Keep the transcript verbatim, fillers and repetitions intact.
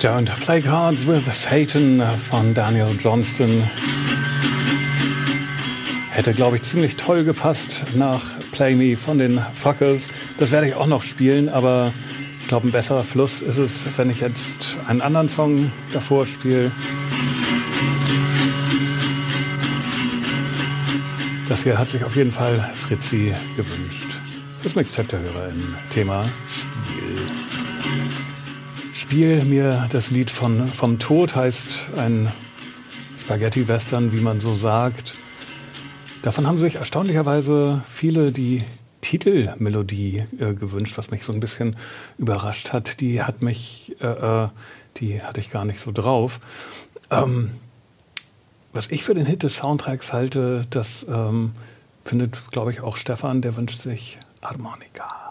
Don't Play Cards with Satan von Daniel Johnston. Hätte, glaube ich, ziemlich toll gepasst nach Play Me von den Fuckers. Das werde ich auch noch spielen, aber ich glaube, ein besserer Fluss ist es, wenn ich jetzt einen anderen Song davor spiele. Das hier hat sich auf jeden Fall Fritzi gewünscht. Fürs Mixtape der Hörer im Thema Spiel. Spiel mir das Lied von, vom Tod, heißt ein Spaghetti-Western, wie man so sagt. Davon haben sich erstaunlicherweise viele die Titelmelodie äh, gewünscht, was mich so ein bisschen überrascht hat. Die hat mich, äh, die hatte ich gar nicht so drauf. Ähm, was ich für den Hit des Soundtracks halte, das ähm, findet, glaube ich, auch Stefan, der wünscht sich Harmonika.